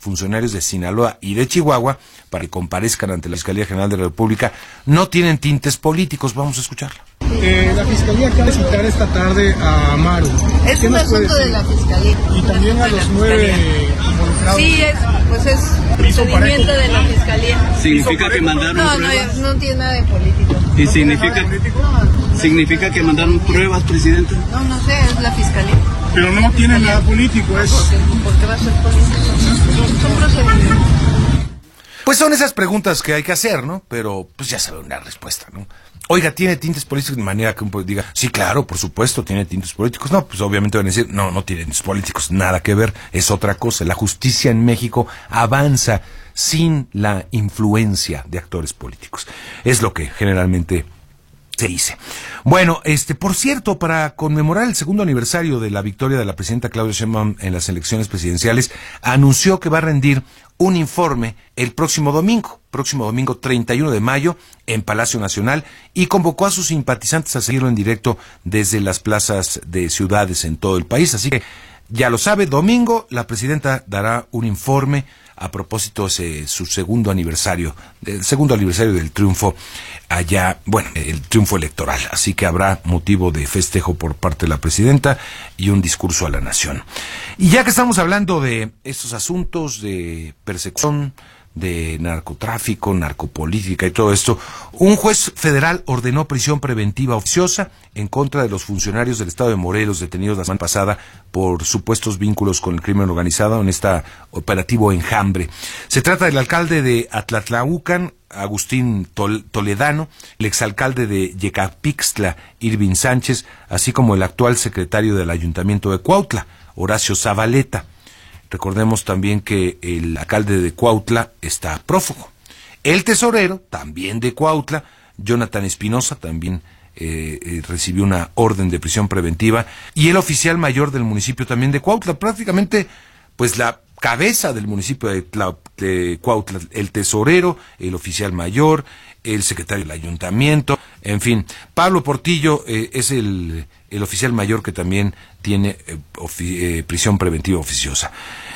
funcionarios de Sinaloa y de Chihuahua para que comparezcan ante la Fiscalía General de la República no tienen tintes políticos. Vamos a escucharla. La Fiscalía acaba de citar esta tarde a Amaro. Es un asunto de la Fiscalía. Y también a los 9 involucrados. Sí, es procedimiento de la Fiscalía. ¿Significa que mandaron pruebas? No tiene nada de político. ¿Y significa que mandaron pruebas, presidente? No sé, es la Fiscalía. Pero no tiene nada político, es... ¿Por qué va a ser político? Son procedimientos. Pues son esas preguntas que hay que hacer, ¿no? Pero pues ya sabe una respuesta, ¿no? Oiga, ¿tiene tintes políticos? De manera que uno diga, sí, claro, por supuesto, tiene tintes políticos. No, pues obviamente van a decir, no tiene tintes políticos, nada que ver, es otra cosa. La justicia en México avanza sin la influencia de actores políticos. Es lo que generalmente se dice. Bueno, por cierto, para conmemorar el 2º aniversario de la victoria de la presidenta Claudia Sheinbaum en las elecciones presidenciales, anunció que va a rendir un informe el próximo domingo 31 de mayo, en Palacio Nacional, y convocó a sus simpatizantes a seguirlo en directo desde las plazas de ciudades en todo el país. Así que, ya lo sabe, domingo la presidenta dará un informe a propósito de su segundo aniversario del triunfo allá, el triunfo electoral. Así que habrá motivo de festejo por parte de la presidenta y un discurso a la nación. Y ya que estamos hablando de estos asuntos de persecución, de narcotráfico, narcopolítica y todo esto, un juez federal ordenó prisión preventiva oficiosa en contra de los funcionarios del estado de Morelos detenidos la semana pasada por supuestos vínculos con el crimen organizado en este operativo Enjambre. Se trata del alcalde de Atlatlaucan, Agustín Toledano, el exalcalde de Yecapixtla, Irving Sánchez, así como el actual secretario del Ayuntamiento de Cuautla, Horacio Zabaleta. Recordemos también que el alcalde de Cuautla está prófugo. El tesorero, también de Cuautla, Jonathan Espinosa, también recibió una orden de prisión preventiva. Y el oficial mayor del municipio también de Cuautla, prácticamente pues la cabeza del municipio de Cuautla, el tesorero, el oficial mayor, el secretario del ayuntamiento, en fin. Pablo Portillo es el oficial mayor que también tiene prisión preventiva oficiosa.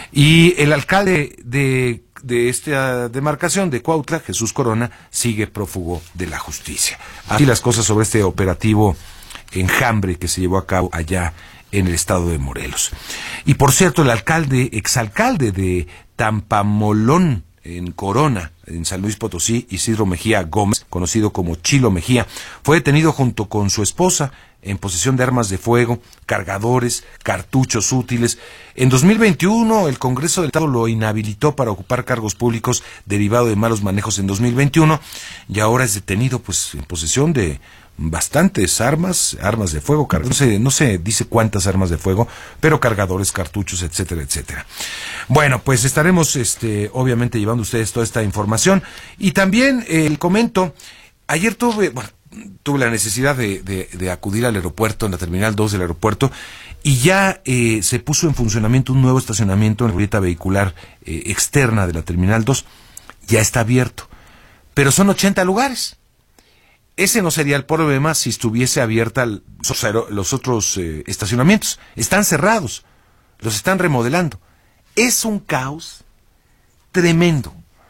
Y el alcalde de esta demarcación de Cuautla, Jesús Corona, sigue prófugo de la justicia. Así las cosas sobre este operativo Enjambre que se llevó a cabo allá en el estado de Morelos. Y por cierto, el exalcalde de Tampamolón, en Corona, en San Luis Potosí, Isidro Mejía Gómez, conocido como Chilo Mejía, fue detenido junto con su esposa en posesión de armas de fuego, cargadores, cartuchos útiles. En 2021, el Congreso del Estado lo inhabilitó para ocupar cargos públicos derivado de malos manejos en 2021, y ahora es detenido pues en posesión de bastantes armas de fuego, no se dice cuántas armas de fuego, pero cargadores, cartuchos, etcétera, etcétera. Bueno, pues estaremos obviamente llevando a ustedes toda esta información. Y también comento, ayer tuve la necesidad de acudir al aeropuerto, en la Terminal 2 del aeropuerto, y ya se puso en funcionamiento un nuevo estacionamiento en la glorieta vehicular externa de la Terminal 2. Ya está abierto, pero son 80 lugares. Ese no sería el problema si estuviese abierta los otros estacionamientos. Están cerrados, los están remodelando. Es un caos tremendo.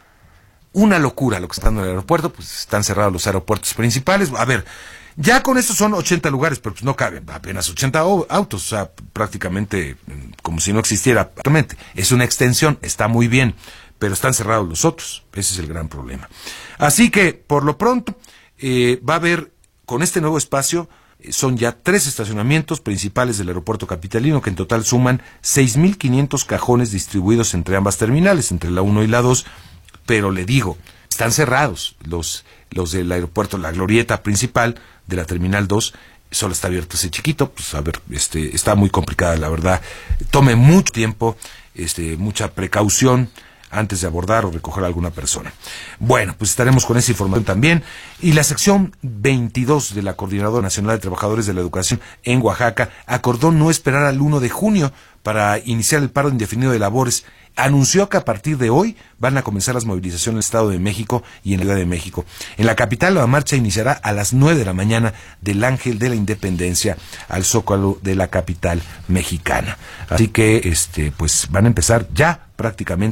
Una locura lo que está en el aeropuerto, pues están cerrados los aeropuertos principales. A ver, ya con esto son 80 lugares, pero pues no caben apenas 80 autos, o sea, prácticamente como si no existiera actualmente. Es una extensión, está muy bien, pero están cerrados los otros. Ese es el gran problema. Así que, por lo pronto, va a haber, con este nuevo espacio, son ya 3 estacionamientos principales del aeropuerto capitalino, que en total suman 6,500 cajones distribuidos entre ambas terminales, entre la 1 y la 2, pero le digo, están cerrados los del aeropuerto, la glorieta principal de la terminal 2, solo está abierto ese chiquito. Pues a ver, está muy complicada, la verdad. Tome mucho tiempo, mucha precaución antes de abordar o recoger a alguna persona. Bueno, pues estaremos con esa información también. Y la sección 22 de la Coordinadora Nacional de Trabajadores de la Educación en Oaxaca acordó no esperar al 1 de junio para iniciar el paro indefinido de labores. Anunció que a partir de hoy van a comenzar las movilizaciones en el Estado de México y en la Ciudad de México. En la capital, la marcha iniciará a las 9 de la mañana del Ángel de la Independencia al Zócalo de la capital mexicana. Así que, pues van a empezar ya prácticamente